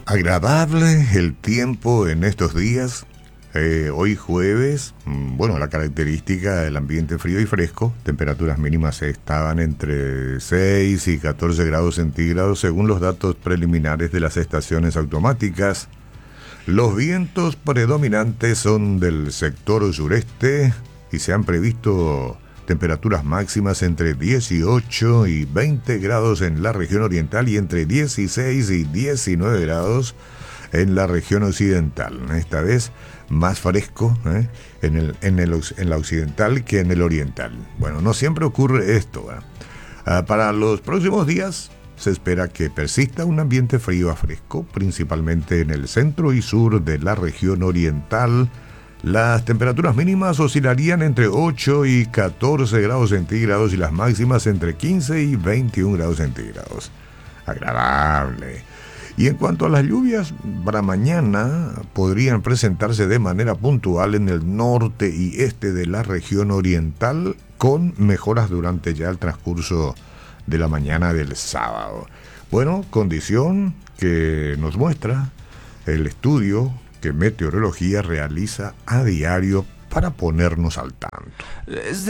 Agradable el tiempo en estos días. Hoy jueves, la característica del ambiente frío y fresco, temperaturas mínimas estaban entre 6 y 14 grados centígrados según los datos preliminares de las estaciones automáticas. Los vientos predominantes son del sector sureste y se han previsto temperaturas máximas entre 18 y 20 grados en la región oriental y entre 16 y 19 grados en la región occidental. Esta vez más fresco en la occidental que en el oriental. Bueno, no siempre ocurre esto. Para los próximos días se espera que persista un ambiente frío a fresco, principalmente en el centro y sur de la región oriental. Las temperaturas mínimas oscilarían entre 8 y 14 grados centígrados y las máximas entre 15 y 21 grados centígrados. Agradable. Y en cuanto a las lluvias, para mañana podrían presentarse de manera puntual en el norte y este de la región oriental, con mejoras durante ya el transcurso de la mañana del sábado. Bueno, condición que nos muestra el estudio que Meteorología realiza a diario para ponernos al tanto.